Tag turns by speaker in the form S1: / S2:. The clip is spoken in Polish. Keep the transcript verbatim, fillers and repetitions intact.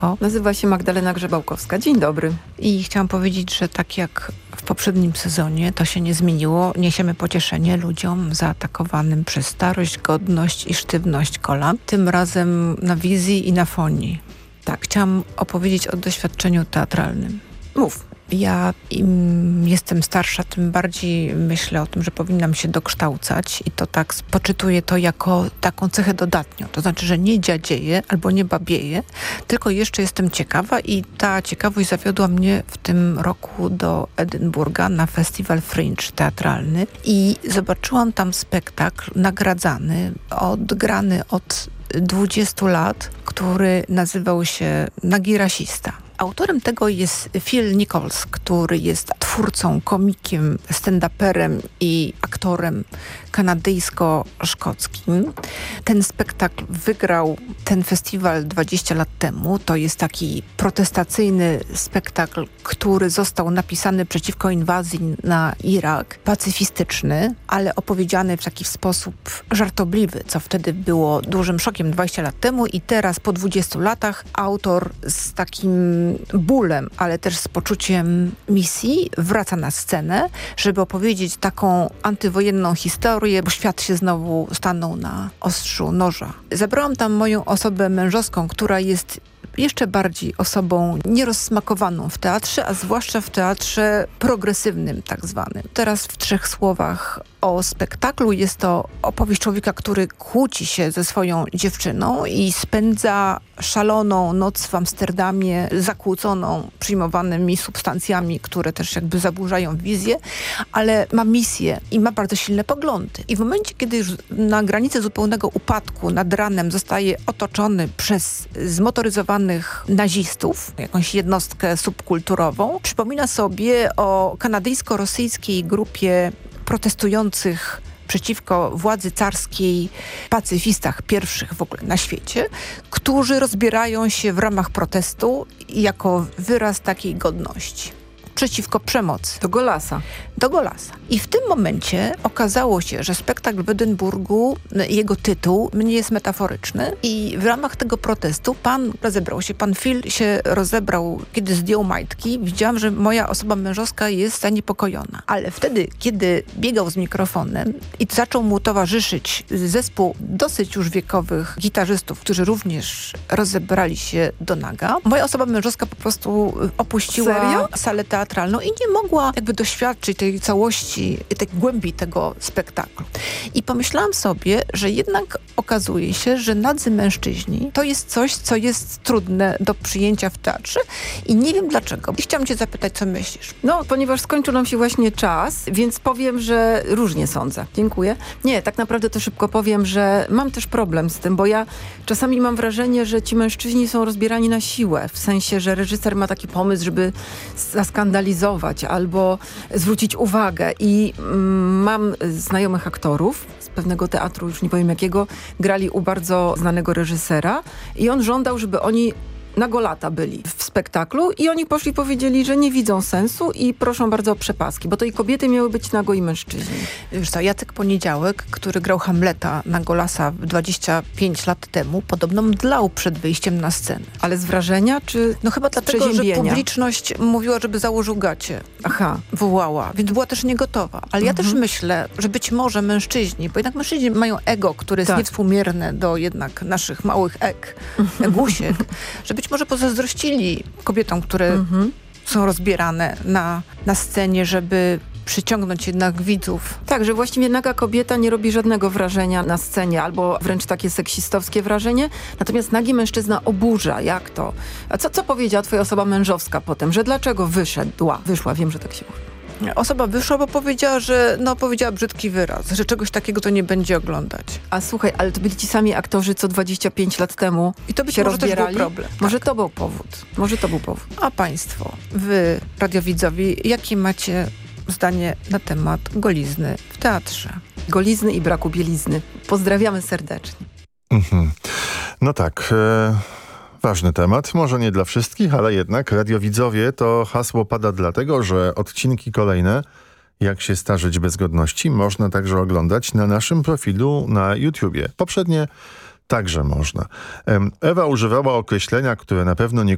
S1: O.
S2: Nazywa się Magdalena Grzebałkowska. Dzień dobry.
S1: I chciałam powiedzieć, że tak jak w poprzednim sezonie, to się nie zmieniło. Niesiemy pocieszenie ludziom zaatakowanym przez starość, godność i sztywność kolan. Tym razem na wizji i na fonii. Tak, chciałam opowiedzieć o doświadczeniu teatralnym.
S2: Mów.
S1: Ja im jestem starsza, tym bardziej myślę o tym, że powinnam się dokształcać i to tak poczytuję to jako taką cechę dodatnią. To znaczy, że nie dziadzieję albo nie babieję, tylko jeszcze jestem ciekawa i ta ciekawość zawiodła mnie w tym roku do Edynburga na festiwal Fringe teatralny i zobaczyłam tam spektakl nagradzany, odgrany od dwudziestu lat, który nazywał się Nagi rasista. Autorem tego jest Phil Nichols, który jest twórcą, komikiem, stand-uperem i aktorem kanadyjsko-szkockim. Ten spektakl wygrał ten festiwal dwadzieścia lat temu. To jest taki protestacyjny spektakl, który został napisany przeciwko inwazji na Irak. Pacyfistyczny, ale opowiedziany w taki sposób żartobliwy, co wtedy było dużym szokiem dwadzieścia lat temu i teraz po dwudziestu latach autor z takim bólem, ale też z poczuciem misji wraca na scenę, żeby opowiedzieć taką antywojenną historię, bo świat się znowu stanął na ostrzu noża. Zabrałam tam moją osobę mężowską, która jest jeszcze bardziej osobą nierozsmakowaną w teatrze, a zwłaszcza w teatrze progresywnym tak zwanym. Teraz w trzech słowach o spektaklu. Jest to opowieść człowieka, który kłóci się ze swoją dziewczyną i spędza szaloną noc w Amsterdamie, zakłóconą przyjmowanymi substancjami, które też jakby zaburzają wizję, ale ma misję i ma bardzo silne poglądy. I w momencie, kiedy już na granicy zupełnego upadku nad ranem zostaje otoczony przez zmotoryzowanych nazistów, jakąś jednostkę subkulturową, przypomina sobie o kanadyjsko-rosyjskiej grupie protestujących przeciwko władzy carskiej pacyfistach pierwszych w ogóle na świecie, którzy rozbierają się w ramach protestu jako wyraz takiej godności. Przeciwko przemocy.
S2: Do Golasa.
S1: Do Golasa. I w tym momencie okazało się, że spektakl w Edynburgu, jego tytuł mnie jest metaforyczny i w ramach tego protestu pan rozebrał się, pan Phil się rozebrał, kiedy zdjął majtki. Widziałam, że moja osoba mężowska jest zaniepokojona. Ale wtedy, kiedy biegał z mikrofonem i zaczął mu towarzyszyć zespół dosyć już wiekowych gitarzystów, którzy również rozebrali się do naga, moja osoba mężowska po prostu opuściła
S2: Serio?
S1: salę teatralną i nie mogła jakby doświadczyć tej całości, tej głębi tego spektaklu. I pomyślałam sobie, że jednak okazuje się, że nadzy mężczyźni to jest coś, co jest trudne do przyjęcia w teatrze i nie wiem dlaczego. I chciałam cię zapytać, co myślisz?
S2: No, ponieważ skończył nam się właśnie czas, więc powiem, że różnie sądzę. Dziękuję. Nie, tak naprawdę to szybko powiem, że mam też problem z tym, bo ja czasami mam wrażenie, że ci mężczyźni są rozbierani na siłę. W sensie, że reżyser ma taki pomysł, żeby zaskandalizować albo zwrócić uwagę. I mm, mam znajomych aktorów z pewnego teatru, już nie powiem jakiego, grali u bardzo znanego reżysera i on żądał, żeby oni nago lata byli w spektaklu i oni poszli, powiedzieli, że nie widzą sensu i proszą bardzo o przepaski, bo to i kobiety miały być nago i mężczyźni.
S1: Wiesz co, Jacek Poniedziałek, który grał Hamleta na Golasa dwadzieścia pięć lat temu, podobno mdlał przed wyjściem na scenę.
S2: Ale z wrażenia, czy
S1: No chyba dlatego, że publiczność mówiła, żeby założył gacie.
S2: Aha.
S1: Wołała, więc była też niegotowa. Ale ja
S2: Mhm.
S1: też myślę, że być może mężczyźni, bo jednak mężczyźni mają ego, które jest
S2: Tak.
S1: niewspółmierne do jednak naszych małych eg, egusiek, że być może pozazdrościli kobietom, które
S2: Mhm.
S1: są rozbierane na, na scenie, żeby przyciągnąć jednak widzów.
S2: Tak, że właściwie naga kobieta nie robi żadnego wrażenia na scenie, albo wręcz takie seksistowskie wrażenie, natomiast nagi mężczyzna oburza. Jak to? A co, co powiedziała twoja osoba mężowska potem? Że dlaczego wyszedła? Wyszła, wiem, że tak się mówi.
S1: Osoba wyszła, bo powiedziała, że no powiedziała brzydki wyraz, że czegoś takiego to nie będzie oglądać.
S2: A słuchaj, ale to byli ci sami aktorzy, co dwadzieścia pięć lat temu
S1: I to być
S2: się
S1: może też był
S2: rozbierali?
S1: problem.
S2: Może
S1: Tak.
S2: to był powód. Może to był powód.
S1: A państwo, wy, radiowidzowie, jakie macie zdanie na temat golizny w teatrze?
S2: Golizny i braku bielizny. Pozdrawiamy serdecznie.
S3: Mhm. No tak, e, ważny temat, może nie dla wszystkich, ale jednak radiowidzowie to hasło pada dlatego, że odcinki kolejne, jak się starzeć bez godności, można także oglądać na naszym profilu na YouTubie. Poprzednie także można. Em, Ewa używała określenia, które na pewno nie